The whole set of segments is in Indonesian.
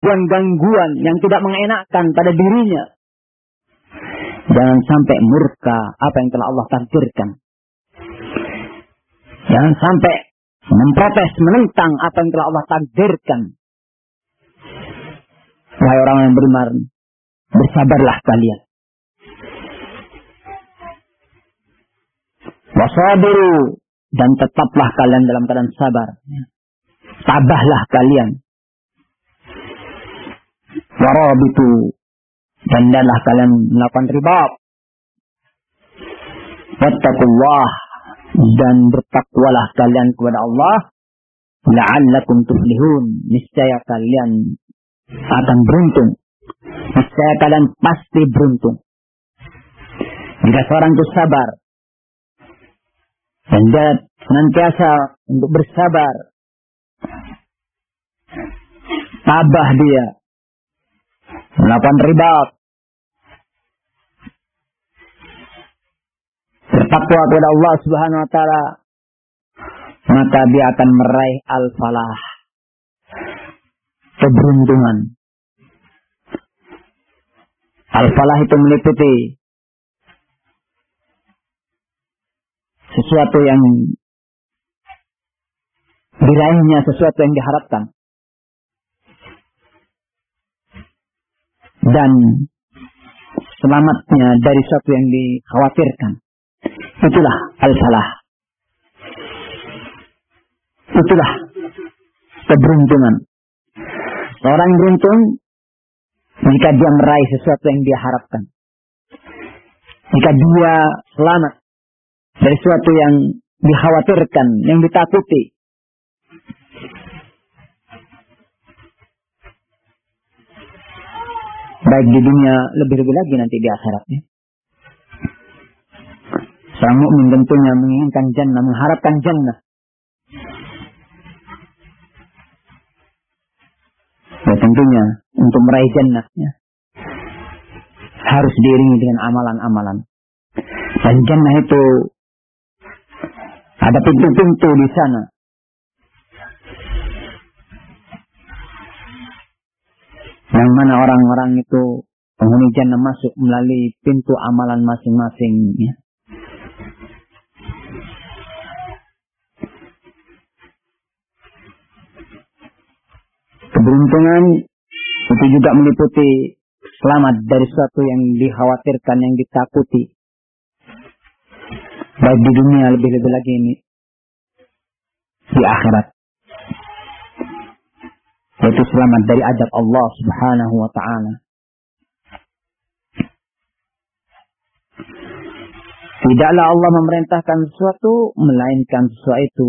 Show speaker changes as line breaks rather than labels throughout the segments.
gangguan-gangguan yang tidak mengenakkan pada dirinya. Jangan sampai murka apa yang telah Allah takdirkan. Jangan sampai memprotes, menentang apa yang telah Allah takdirkan. Wahai orang yang beriman, bersabarlah kalian. Wasabiru, dan tetaplah kalian dalam keadaan sabar. Tabahlah kalian. Warabitu, dan hendaklah kalian melakukan ribat. Wattaqullah, dan bertakwalah kalian kepada Allah. La'allakum tuflihun, niscaya kalian akan beruntung. Niscaya kalian pasti beruntung. Jika seorang itu sabar dan dia senantiasa untuk bersabar, tabah dia melakukan ribat, bertakwa kepada Allah Subhanahu wa taala, maka dia akan meraih al-falah, keberuntungan. Al-falah itu meliputi sesuatu yang diraihnya, sesuatu yang diharapkan, dan selamatnya dari sesuatu yang dikhawatirkan. Itulah al-falah. Itulah keberuntungan. Seorang beruntung jika dia meraih sesuatu yang dia harapkan. Jika dia selamat dari sesuatu yang dikhawatirkan, yang ditakuti. Baik di dunia, lebih-lebih lagi nanti di akhiratnya. Seorang mukmin tentunya menginginkan jannah, mengharapkan jannah. Ya tentunya untuk meraih jannah ya, harus diiringi dengan amalan-amalan. Dan jannah itu ada pintu-pintu di sana. Yang mana orang-orang itu penghuni jannah masuk melalui pintu amalan masing-masing. Ya. Keberuntungan itu juga meliputi selamat dari sesuatu yang dikhawatirkan, yang ditakuti. Baik di dunia, lebih-lebih lagi ini di akhirat. Yaitu selamat dari azab Allah Subhanahu wa ta'ala. Tidaklah Allah memerintahkan sesuatu melainkan sesuatu itu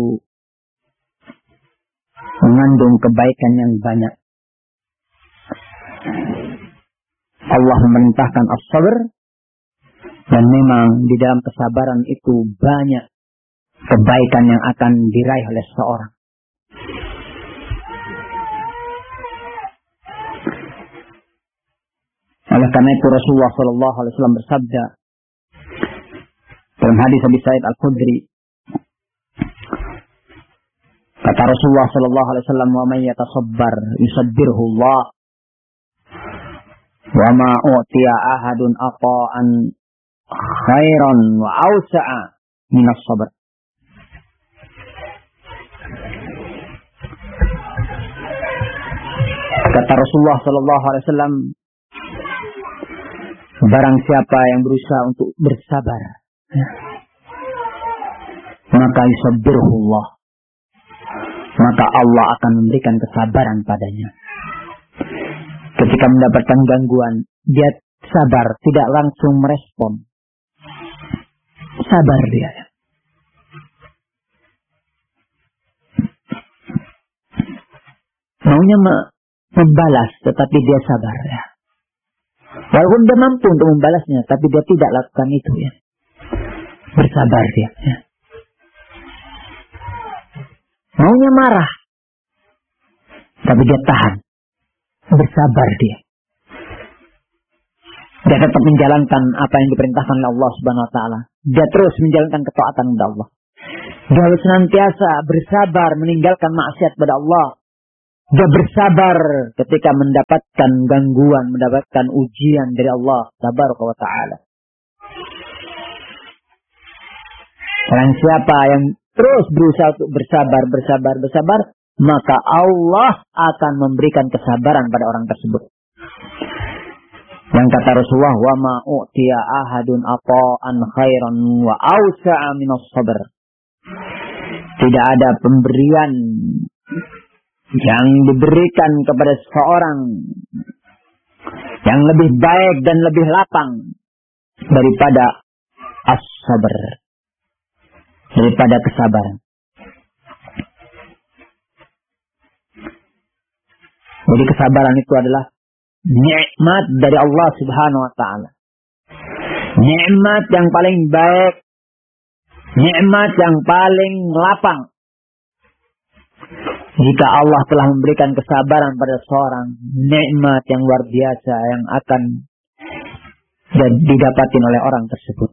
mengandung kebaikan yang banyak. Allah memerintahkan as-sabr, dan memang di dalam kesabaran itu banyak kebaikan yang akan diraih oleh seseorang. Oleh karena itu Rasulullah SAW bersabda dalam hadis Abi Sa'id Al-Khudri, kata Rasulullah SAW, "Wa man yatasabbar yusabbirhu Allah, wa ma u'tiya ahadun ata'an khairan wa awsa'a minas sabr." Kata Rasulullah SAW, barang siapa yang berusaha untuk bersabar, maka yusabbirhu Allah, maka Allah akan memberikan kesabaran padanya. Ketika mendapatkan gangguan, dia sabar, tidak langsung merespon. Sabar dia. Maunya membalas, tetapi dia sabar ya. Walaupun dia mampu untuk membalasnya, tapi dia tidak lakukan itu ya. Bersabar dia ya. Maunya marah, tapi dia tahan. Bersabar dia. Dia tetap menjalankan apa yang diperintahkan oleh Allah Subhanahu wa taala. Dia terus menjalankan ketaatan kepada Allah. Dia harus senantiasa bersabar meninggalkan maksiat kepada Allah. Dia bersabar ketika mendapatkan gangguan, mendapatkan ujian dari Allah Tabaraka wa Ta'ala. Dan siapa yang terus berusaha untuk bersabar, maka Allah akan memberikan kesabaran pada orang tersebut. Yang kata Rasulullah, wa ma u'tiya ahadun ata'an khairan wa awsa'a minas sabr. Tidak ada pemberian yang diberikan kepada seseorang yang lebih baik dan lebih lapang daripada as-sabr, daripada kesabaran. Jadi kesabaran itu adalah nikmat dari Allah Subhanahu wa Ta'ala. Nikmat yang paling baik, nikmat yang paling lapang. Jika Allah telah memberikan kesabaran pada seorang, nikmat yang luar biasa yang akan didapatin oleh orang tersebut.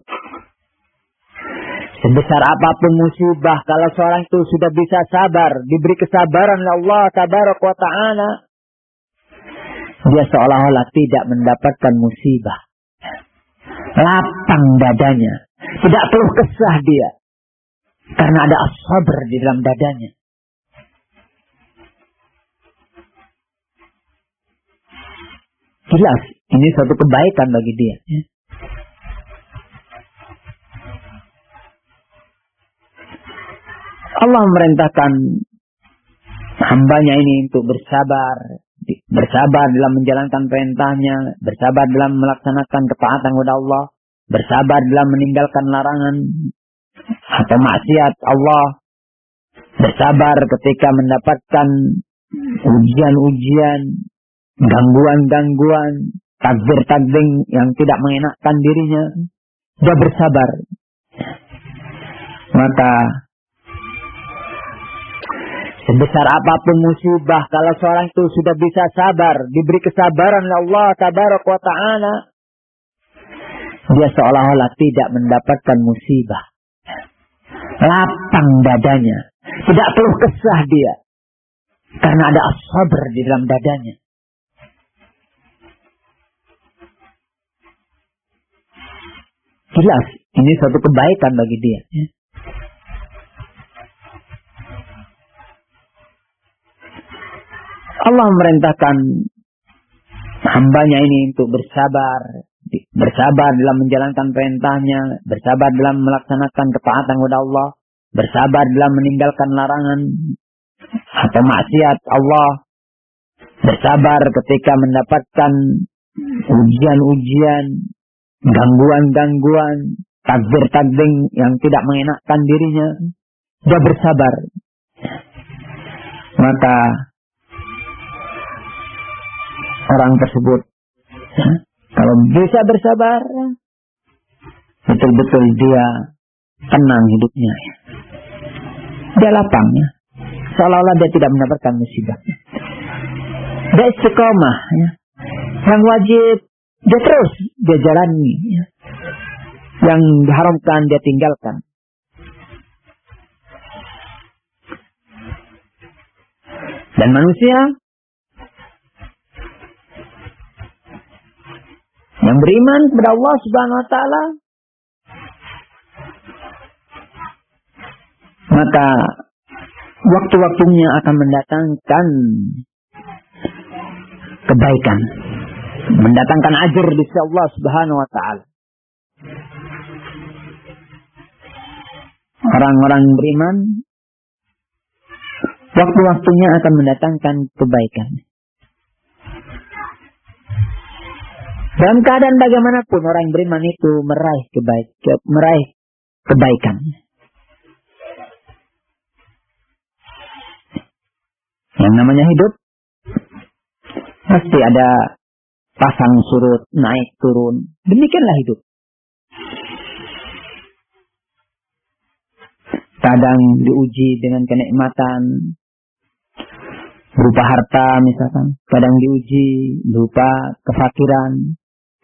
Sebesar apapun musibah, kalau seorang itu sudah bisa sabar, diberi kesabaran oleh Allah Tabaraka wa Ta'ala, dia seolah-olah tidak mendapatkan musibah. Lapang dadanya. Tidak perlu kesah dia. Karena ada as-sabr di dalam dadanya. Jelas, ini suatu kebaikan bagi dia. Allah memerintahkan hambanya ini untuk bersabar. Bersabar dalam menjalankan perintahnya, bersabar dalam melaksanakan ketaatan kepada Allah, bersabar dalam meninggalkan larangan atau maksiat Allah, bersabar ketika mendapatkan ujian-ujian, gangguan-gangguan, takdir-takdir yang tidak mengenakkan dirinya. Dia bersabar. Maka sebesar apapun musibah, kalau seorang itu sudah bisa sabar, diberi kesabaran oleh Allah Tabaraka wa Ta'ala, dia seolah-olah tidak mendapatkan musibah. Lapang dadanya. Tidak perlu kesah dia. Karena ada as-sabr di dalam dadanya. Jelas, ini suatu kebaikan bagi dia. Allah memerintahkan hambanya ini untuk bersabar. Bersabar dalam menjalankan perintahnya. Bersabar dalam melaksanakan ketaatan kepada Allah. Bersabar dalam meninggalkan larangan atau maksiat Allah. Bersabar ketika mendapatkan ujian-ujian, gangguan-gangguan, takdir-takdir yang tidak mengenakkan dirinya. Dia bersabar. Maka orang tersebut, kalau bisa bersabar, betul-betul dia tenang hidupnya. Dia lapang, ya. Seolah-olah dia tidak mendapatkan musibah. Dia istiqomah, ya. Yang wajib dia terus dia jalani, ya. Yang diharamkan dia tinggalkan. Dan manusia yang beriman kepada Allah Subhanahu wa Ta'ala, maka waktu-waktunya akan mendatangkan kebaikan, mendatangkan ajar di sisi Allah Subhanahu wa Ta'ala. Orang-orang beriman waktu-waktunya akan mendatangkan kebaikan. Dalam keadaan bagaimanapun orang beriman itu meraih kebaikan. Yang namanya hidup pasti ada pasang surut, naik turun. Demikianlah hidup. Kadang diuji dengan kenikmatan berupa harta misalkan, kadang diuji berupa kefakiran,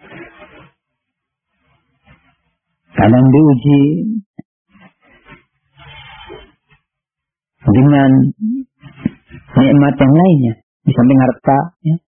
kadang diuji dengan nikmat yang lainnya. Di samping harta, ya.